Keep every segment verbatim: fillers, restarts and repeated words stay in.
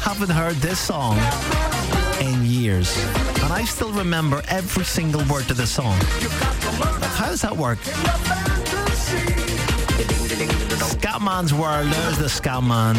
haven't heard this song in years, and I still remember every single word to this song. How does that work? Scatman's World. There's the Scatman.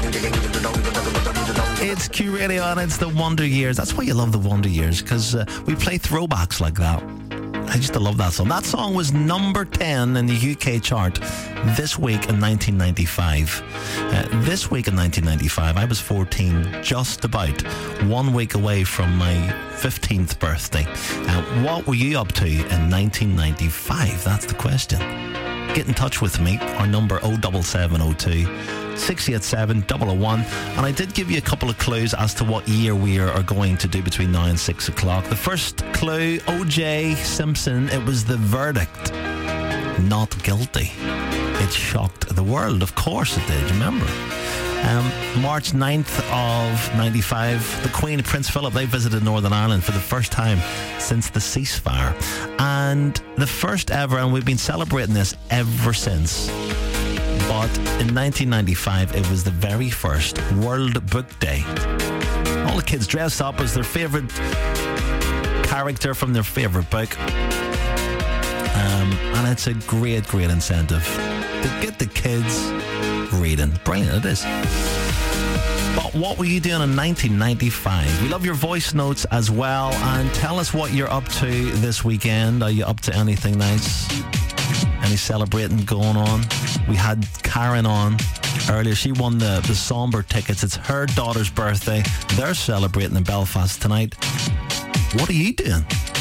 It's Q Radio and it's the Wonder Years. That's why you love the Wonder Years, because uh, we play throwbacks like that. I used to love that song. That song was number ten in the U K chart this week in nineteen ninety-five. Uh, this week in nineteen ninety-five, I was fourteen, just about one week away from my fifteenth birthday. Uh, what were you up to in nineteen ninety-five? That's the question. Get in touch with me. Our number oh seven seven oh two, six eight seven, oh oh one. And I did give you a couple of clues as to what year we are going to do between now and six o'clock. The first clue, O J Simpson, it was the verdict. Not guilty. It shocked the world. Of course it did, remember? Um, March ninth of ninety-five, the Queen and Prince Philip, they visited Northern Ireland for the first time since the ceasefire. And the first ever, and we've been celebrating this ever since, but in nineteen ninety-five, it was the very first World Book Day. All the kids dress up as their favourite character from their favourite book. Um, and it's a great, great incentive to get the kids reading. Brilliant, it is. But what were you doing in nineteen ninety-five? We love your voice notes as well, and tell us what you're up to this weekend. Are you up to anything nice? Any celebrating going on? We had Karen on earlier. She won the, the Somber tickets. It's her daughter's birthday. They're celebrating in Belfast tonight. What are you doing?